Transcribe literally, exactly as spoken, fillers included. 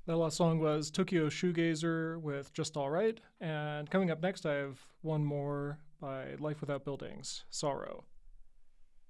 That last song was Tokyo Shoegazer with Just Alright. And coming up next, I have one more by Life Without Buildings, Sorrow.